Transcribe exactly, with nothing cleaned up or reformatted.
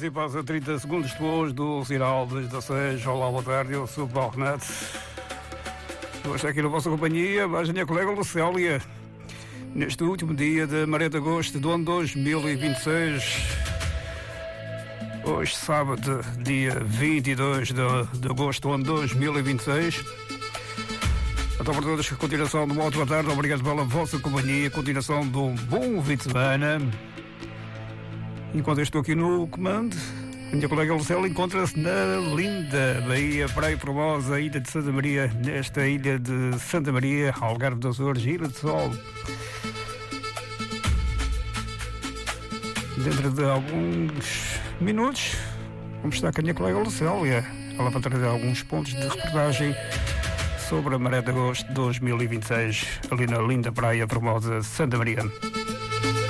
horas e passa trinta segundos depois do sinal das dezasseis. Olá, boa tarde, eu sou o Paulo Renato. Hoje aqui na vossa companhia, mais a minha colega Lucélia. Neste último dia de maré de agosto do ano dois mil e vinte e seis. Hoje, sábado, dia vinte e dois de, de agosto do ano dois mil e vinte e seis. Então, para todos, continuação de uma ótima tarde. Obrigado pela vossa companhia. Continuação de um bom fim de semana. Enquanto eu estou aqui no comando, a minha colega Lucélia encontra-se na linda Baía Praia Formosa, Ilha de Santa Maria, nesta ilha de Santa Maria, Algarve dos Açores, Ilha de Sol. Dentro de alguns minutos, vamos estar com a minha colega Lucélia. Ela vai trazer alguns pontos de reportagem sobre a maré de agosto de dois mil e vinte e seis, ali na linda Praia Formosa, Santa Maria.